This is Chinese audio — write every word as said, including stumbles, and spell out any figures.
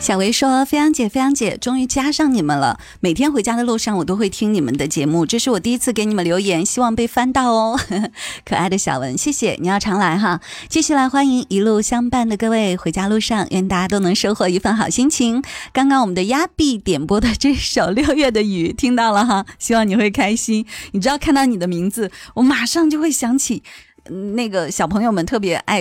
小维说，飞扬姐飞扬姐终于加上你们了，每天回家的路上我都会听你们的节目，这是我第一次给你们留言，希望被翻到哦。可爱的小文，谢谢，你要常来哈。继续来欢迎一路相伴的各位，回家路上愿大家都能收获一份好心情。刚刚我们的鸭币点播的这首六月的雨听到了哈，希望你会开心。你知道看到你的名字我马上就会想起那个小朋友们特别爱